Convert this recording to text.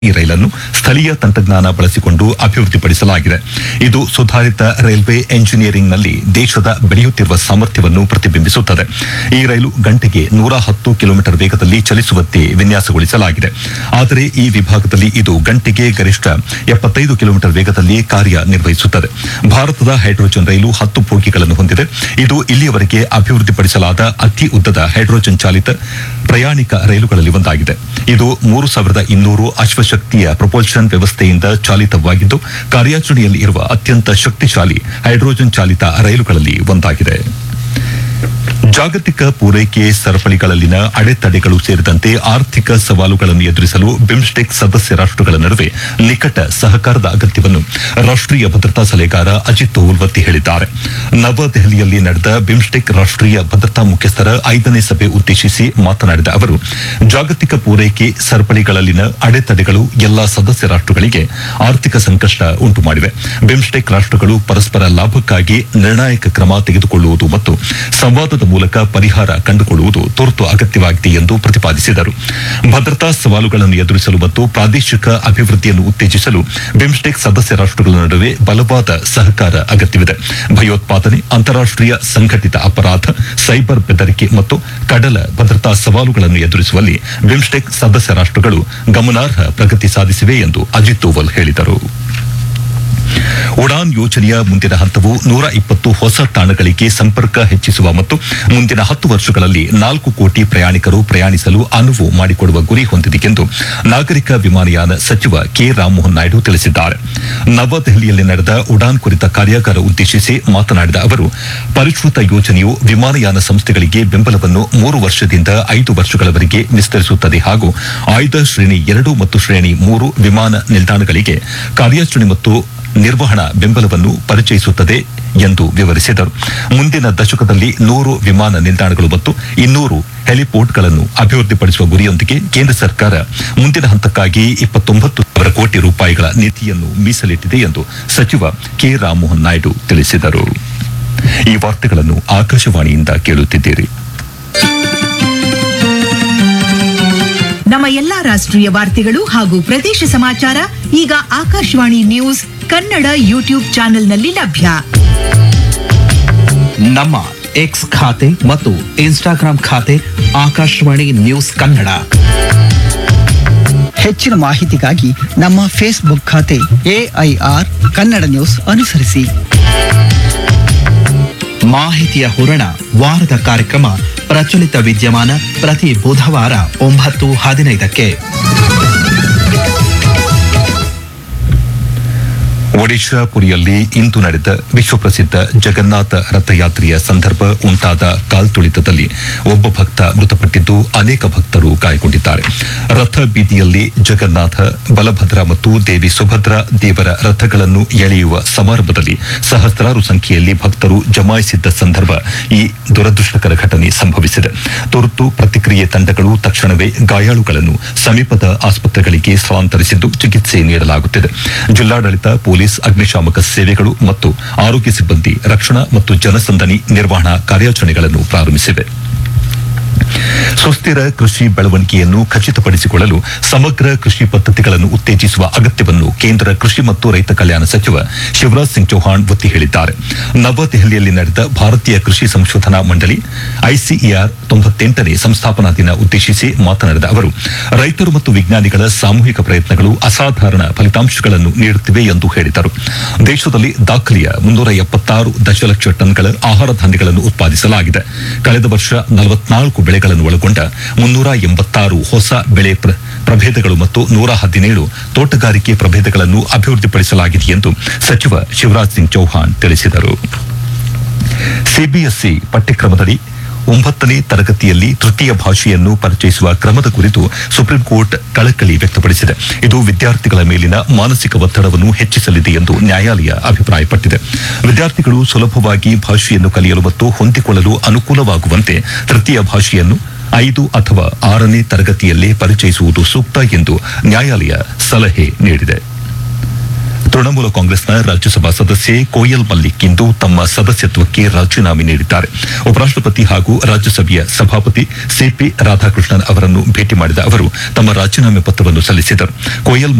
ಈ ರೈಲನ್ನು ಸ್ಥಳೀಯ ತಂತ್ರಜ್ಞಾನ ಬಳಸಿಕೊಂಡು ಅಭಿವೃದ್ಧಿಪಡಿಸಲಾಗಿದೆ. ಇದು ಸುಧಾರಿತ ರೈಲ್ವೆ ಎಂಜಿನಿಯರಿಂಗ್ನಲ್ಲಿ ದೇಶದ ಬೆಳೆಯುತ್ತಿರುವ ಸಾಮರ್ಥ್ಯವನ್ನು ಪ್ರತಿಬಿಂಬಿಸುತ್ತದೆ. ಈ ರೈಲು ಗಂಟೆಗೆ 110 ಕಿಲೋಮೀಟರ್ ವೇಗದಲ್ಲಿ ಚಲಿಸುವಂತೆ ವಿನ್ಯಾಸಗೊಳಿಸಲಾಗಿದೆ. ಆದರೆ ಈ ವಿಭಾಗದಲ್ಲಿ ಇದು ಗಂಟೆಗೆ ಗರಿಷ್ಠ 75 ಕಿಲೋಮೀಟರ್ ವೇಗದಲ್ಲಿ ಕಾರ್ಯನಿರ್ವಹಿಸುತ್ತದೆ. ಭಾರತದ ಹೈಡ್ರೋಜನ್ ರೈಲು 10 ಬೋಗಿಗಳನ್ನು ಹೊಂದಿದೆ. ಇದು ಇಲ್ಲಿಯವರೆಗೆ ಅಭಿವೃದ್ಧಿಪಡಿಸಲಾದ ಅತಿ ಉದ್ದದ ಹೈಡ್ರೋಜನ್ ಚಾಲಿತ ಪ್ರಯಾಣಿಕ ರೈಲುಗಳಲ್ಲಿ ಒಂದಾಗಿದೆ. ಇದು 3200 ಅಶ್ವಶಕ್ತಿಯ ಪ್ರೊಪಲ್ಷನ್ ವ್ಯವಸ್ಥೆಯಿಂದ ಚಾಲಿತವಾಗಿದ್ದು ಕಾರ್ಯಾಚರಣೆಯಲ್ಲಿ ಇರುವ ಅತ್ಯಂತ ಶಕ್ತಿಶಾಲಿ ಹೈಡ್ರೋಜನ್ ಚಾಲಿತ ರೈಲುಗಳಲ್ಲಿ ಒಂದಾಗಿದೆ. ಜಾಗತಿಕ ಪೂರೈಕೆ ಸರಪಳಿಗಳಲ್ಲಿನ ಅಡೆತಡೆಗಳು ಸೇರಿದಂತೆ ಆರ್ಥಿಕ ಸವಾಲುಗಳನ್ನು ಎದುರಿಸಲು ಬಿಮ್ಸ್ಟೆಕ್ ಸದಸ್ಯ ರಾಷ್ಟಗಳ ನಡುವೆ ನಿಕಟ ಸಹಕಾರದ ಅಗತ್ಯವನ್ನು ರಾಷ್ಟೀಯ ಭದ್ರತಾ ಸಲಹೆಗಾರ ಅಜಿತ್ ದೋವಲ್ ಒತ್ತಿ ಹೇಳಿದ್ದಾರೆ. ನವದೆಹಲಿಯಲ್ಲಿ ನಡೆದ ಬಿಮ್ಸ್ಟೆಕ್ ರಾಷ್ಟೀಯ ಭದ್ರತಾ ಮುಖ್ಯಸ್ಥರ 5ನೇ ಸಭೆ ಉದ್ದೇಶಿಸಿ ಮಾತನಾಡಿದ ಅವರು, ಜಾಗತಿಕ ಪೂರೈಕೆ ಸರಪಳಿಗಳಲ್ಲಿನ ಅಡೆತಡೆಗಳು ಎಲ್ಲಾ ಸದಸ್ಯ ರಾಷ್ಟಗಳಿಗೆ ಆರ್ಥಿಕ ಸಂಕಷ್ಟ ಉಂಟು ಮಾಡಿವೆ. ಬಿಮ್ಸ್ಟೆಕ್ ರಾಷ್ಟಗಳು ಪರಸ್ಪರ ಲಾಭಕ್ಕಾಗಿ ನಿರ್ಣಾಯಕ ಕ್ರಮ ತೆಗೆದುಕೊಳ್ಳುವುದು ಮತ್ತು ಸಂವಾದದ ಮೂಲಕ ಪರಿಹಾರ ಕಂಡುಕೊಳ್ಳುವುದು ತುರ್ತು ಅಗತ್ಯವಾಗಿದೆ ಎಂದು ಪ್ರತಿಪಾದಿಸಿದರು. ಭದ್ರತಾ ಸವಾಲುಗಳನ್ನು ಎದುರಿಸಲು ಮತ್ತು ಪ್ರಾದೇಶಿಕ ಅಭಿವೃದ್ಧಿಯನ್ನು ಉತ್ತೇಜಿಸಲು ಬಿಮ್ಸ್ಟೆಕ್ ಸದಸ್ಯ ರಾಷ್ಟಗಳ ನಡುವೆ ಬಲವಾದ ಸಹಕಾರ ಅಗತ್ಯವಿದೆ. ಭಯೋತ್ಪಾದನೆ, ಅಂತಾರಾಷ್ಟೀಯ ಸಂಘಟಿತ ಅಪರಾಧ, ಸೈಬರ್ ಬೆದರಿಕೆ ಮತ್ತು ಕಡಲ ಭದ್ರತಾ ಸವಾಲುಗಳನ್ನು ಎದುರಿಸುವಲ್ಲಿ ಬಿಮ್ಸ್ಟೆಕ್ ಸದಸ್ಯ ರಾಷ್ಟಗಳು ಗಮನಾರ್ಹ ಪ್ರಗತಿ ಸಾಧಿಸಿವೆ ಎಂದು ಅಜಿತ್ ದೋವಲ್ ಹೇಳಿದರು. ಉಡಾನ್ ಯೋಜನೆಯ ಮುಂದಿನ ಹಂತವು 120 ಹೊಸ ತಾಣಗಳಿಗೆ ಸಂಪರ್ಕ ಹೆಚ್ಚಿಸುವ ಮತ್ತು ಮುಂದಿನ 10 ವರ್ಷಗಳಲ್ಲಿ 4 ಕೋಟಿ ಪ್ರಯಾಣಿಕರು ಪ್ರಯಾಣಿಸಲು ಅನುವು ಮಾಡಿಕೊಡುವ ಗುರಿ ಹೊಂದಿದೆ ಎಂದು ನಾಗರಿಕ ವಿಮಾನಯಾನ ಸಚಿವ ಕೆ ರಾಮಮೋಹನ್ ನಾಯ್ಡು ತಿಳಿಸಿದ್ದಾರೆ. ನವದೆಹಲಿಯಲ್ಲಿ ನಡೆದ ಉಡಾನ್ ಕುರಿತ ಕಾರ್ಯಾಗಾರ ಉದ್ದೇಶಿಸಿ ಮಾತನಾಡಿದ ಅವರು, ಪರಿಷ್ಕೃತ ಯೋಜನೆಯು ವಿಮಾನಯಾನ ಸಂಸ್ಥೆಗಳಿಗೆ ಬೆಂಬಲವನ್ನು 3 ವರ್ಷದಿಂದ 5 ವರ್ಷಗಳವರೆಗೆ ವಿಸ್ತರಿಸುತ್ತದೆ ಹಾಗೂ ಆಯ್ದ ಶ್ರೇಣಿ 2 ಮತ್ತು ಶ್ರೇಣಿ 3 ವಿಮಾನ ನಿಲ್ದಾಣಗಳಿಗೆ ಕಾರ್ಯಾಚರಣೆ ಮತ್ತು ನಿರ್ವಹಣಾ ಬೆಂಬಲವನ್ನು ಪರಿಚಯಿಸುತ್ತದೆ ಎಂದು ವಿವರಿಸಿದರು. ಮುಂದಿನ ದಶಕದಲ್ಲಿ 100 ವಿಮಾನ ನಿಲ್ದಾಣಗಳು ಮತ್ತು 200 ಹೆಲಿಪೋರ್ಟ್ಗಳನ್ನು ಅಭಿವೃದ್ಧಿಪಡಿಸುವ ಗುರಿಯೊಂದಿಗೆ ಕೇಂದ್ರ ಸರ್ಕಾರ ಮುಂದಿನ ಹಂತಕ್ಕಾಗಿ 29,000 ಕೋಟಿ ರೂಪಾಯಿಗಳ ನಿಧಿಯನ್ನು ಮೀಸಲಿಟ್ಟಿದೆ ಎಂದು ಸಚಿವ ಕೆ ರಾಮಮೋಹನ್ ನಾಯ್ಡು ತಿಳಿಸಿದರು. ಈ ವಾರ್ತೆಗಳನ್ನು ಆಕಾಶವಾಣಿಯಿಂದ ಕೇಳುತ್ತಿದ್ದೀರಿ. ನಮ್ಮ ಎಲ್ಲಾ ರಾಷ್ಟ್ರೀಯ ವಾರ್ತೆಗಳು ಹಾಗೂ ಪ್ರದೇಶ ಸಮಾಚಾರ ಈಗ ಆಕಾಶವಾಣಿ ನ್ಯೂಸ್ ಕನ್ನಡ ಯೂಟ್ಯೂಬ್ ಚಾನೆಲ್ನಲ್ಲಿ ಲಭ್ಯ. ನಮ್ಮ ಎಕ್ಸ್ ಖಾತೆ ಮತ್ತು ಇನ್ಸ್ಟಾಗ್ರಾಂ ಖಾತೆ ಆಕಾಶವಾಣಿ ನ್ಯೂಸ್ ಕನ್ನಡ. ಹೆಚ್ಚಿನ ಮಾಹಿತಿಗಾಗಿ ನಮ್ಮ ಫೇಸ್ಬುಕ್ ಖಾತೆ AIR ಕನ್ನಡ ನ್ಯೂಸ್ ಅನುಸರಿಸಿ. ಮಾಹಿತಿಯ ಹೂರಣ ವಾರದ ಕಾರ್ಯಕ್ರಮ ಪ್ರಚಲಿತ ವಿದ್ಯಮಾನ ಪ್ರತಿ ಬುಧವಾರ 9:15ಕ್ಕೆ. ಒಡಿಶಾ ಪುರಿಯಲ್ಲಿ ಇಂದು ನಡೆದ ವಿಶ್ವಪ್ರಸಿದ್ಧ ಜಗನ್ನಾಥ ರಥಯಾತ್ರೆಯ ಸಂದರ್ಭ ಉಂಟಾದ ಕಾಲ್ತುಳಿತದಲ್ಲಿ ಒಬ್ಬ ಭಕ್ತ ಮೃತಪಟ್ಟಿದ್ದು ಅನೇಕ ಭಕ್ತರು ಗಾಯಗೊಂಡಿದ್ದಾರೆ. ರಥ ಬೀದಿಯಲ್ಲಿ ಜಗನ್ನಾಥ, ಬಲಭದ್ರ ಮತ್ತು ದೇವಿ ಸುಭದ್ರ ದೇವರ ರಥಗಳನ್ನು ಎಳೆಯುವ ಸಮಾರಂಭದಲ್ಲಿ ಸಹಸ್ರಾರು ಸಂಖ್ಯೆಯಲ್ಲಿ ಭಕ್ತರು ಜಮಾಯಿಸಿದ್ದ ಸಂದರ್ಭ ಈ ದುರದೃಷ್ಟಕರ ಘಟನೆ ಸಂಭವಿಸಿದೆ. ತುರ್ತು ಪ್ರತಿಕ್ರಿಯೆ ತಂಡಗಳು ತಕ್ಷಣವೇ ಗಾಯಾಳುಗಳನ್ನು ಸಮೀಪದ ಆಸ್ಪತ್ರೆಗಳಿಗೆ ಸ್ಥಳಾಂತರಿಸಿದ್ದು ಚಿಕಿತ್ಸೆ ನೀಡಲಾಗುತ್ತಿದೆ. ಜಿಲ್ಲಾಡಳಿತ, ಪೊಲೀಸ್, ಅಗ್ನಿಶಾಮಕ ಸೇವೆಗಳು ಮತ್ತು ಆರೋಗ್ಯ ಸಿಬ್ಬಂದಿ ರಕ್ಷಣಾ ಮತ್ತು ಜನಸಂದಣಿ ನಿರ್ವಹಣಾ ಕಾರ್ಯಾಚರಣೆಗಳನ್ನು ಪ್ರಾರಂಭಿಸಿವೆ. ಸುಸ್ಥಿರ ಕೃಷಿ ಬೆಳವಣಿಗೆಯನ್ನು ಖಚಿತಪಡಿಸಿಕೊಳ್ಳಲು ಸಮಗ್ರ ಕೃಷಿ ಪದ್ಧತಿಗಳನ್ನು ಉತ್ತೇಜಿಸುವ ಅಗತ್ಯವನ್ನು ಕೇಂದ್ರ ಕೃಷಿ ಮತ್ತು ರೈತ ಕಲ್ಯಾಣ ಸಚಿವ ಶಿವರಾಜ್ ಸಿಂಗ್ ಚೌಹಾಣ್ ಒತ್ತಿ ಹೇಳಿದ್ದಾರೆ. ನವದೆಹಲಿಯಲ್ಲಿ ನಡೆದ ಭಾರತೀಯ ಕೃಷಿ ಸಂಶೋಧನಾ ಮಂಡಳಿ ICAR 98ನೇ ಸಂಸ್ಥಾಪನಾ ದಿನ ಉದ್ದೇಶಿಸಿ ಮಾತನಾಡಿದ ಅವರು, ರೈತರು ಮತ್ತು ವಿಜ್ಞಾನಿಗಳ ಸಾಮೂಹಿಕ ಪ್ರಯತ್ನಗಳು ಅಸಾಧಾರಣ ಫಲಿತಾಂಶಗಳನ್ನು ನೀಡುತ್ತಿವೆ ಎಂದು ಹೇಳಿದರು. ದೇಶದಲ್ಲಿ ದಾಖಲೆಯ 376 ದಶಲಕ್ಷ ಟನ್ಗಳ ಆಹಾರ ಧಾನ್ಯಗಳನ್ನು ಉತ್ಪಾದಿಸಲಾಗಿದೆ. ಕಳೆದ ವರ್ಷ 44 ಬೆಳೆಗಳನ್ನು ಒಳಗೊಂಡ 386 ಹೊಸ ಬೆಳೆ ಪ್ರಭೇದಗಳು ಮತ್ತು 117 ತೋಟಗಾರಿಕೆ ಪ್ರಭೇದಗಳನ್ನು ಅಭಿವೃದ್ಧಿಪಡಿಸಲಾಗಿದೆ ಎಂದು ಸಚಿವ ಶಿವರಾಜ್ ಸಿಂಗ್ ಚೌಹಾಣ್ ತಿಳಿಸಿದರು. CBSE ಪಠ್ಯಕ್ರಮದಡಿ 9ನೇ ತರಗತಿಯಲ್ಲಿ ತೃತೀಯ ಭಾಷೆಯನ್ನು ಪರಿಚಯಿಸುವ ಕ್ರಮದ ಕುರಿತು ಸುಪ್ರೀಂ ಕೋರ್ಟ್ ಕಳಕಳಿ ವ್ಯಕ್ತಪಡಿಸಿದೆ. ಇದು ವಿದ್ಯಾರ್ಥಿಗಳ ಮೇಲಿನ ಮಾನಸಿಕ ಒತ್ತಡವನ್ನು ಹೆಚ್ಚಿಸಲಿದೆ ಎಂದು ನ್ಯಾಯಾಲಯ ಅಭಿಪ್ರಾಯಪಟ್ಟಿದೆ. ವಿದ್ಯಾರ್ಥಿಗಳು ಸುಲಭವಾಗಿ ಭಾಷೆಯನ್ನು ಕಲಿಯಲು ಮತ್ತು ಹೊಂದಿಕೊಳ್ಳಲು ಅನುಕೂಲವಾಗುವಂತೆ ತೃತೀಯ ಭಾಷೆಯನ್ನು 5 ಅಥವಾ 6ನೇ ತರಗತಿಯಲ್ಲೇ ಪರಿಚಯಿಸುವುದು ಸೂಕ್ತ ಎಂದು ನ್ಯಾಯಾಲಯ ಸಲಹೆ ನೀಡಿದೆ. ತೃಣಮೂಲ ಕಾಂಗ್ರೆಸ್ನ ರಾಜ್ಯಸಭಾ ಸದಸ್ಯೆ ಕೋಯಲ್ ಮಲ್ಲಿಕ್ ಇಂದು ತಮ್ಮ ಸದಸ್ಯತ್ವಕ್ಕೆ ರಾಜೀನಾಮೆ ನೀಡಿದ್ದಾರೆ. ಉಪರಾಷ್ಟಪತಿ ಹಾಗೂ ರಾಜ್ಯಸಭೆಯ ಸಭಾಪತಿ ಸಿಪಿ ರಾಧಾಕೃಷ್ಣನ್ ಅವರನ್ನು ಭೇಟಿ ಮಾಡಿದ ಅವರು ತಮ್ಮ ರಾಜೀನಾಮೆ ಪತ್ರವನ್ನು ಸಲ್ಲಿಸಿದರು. ಕೋಯಲ್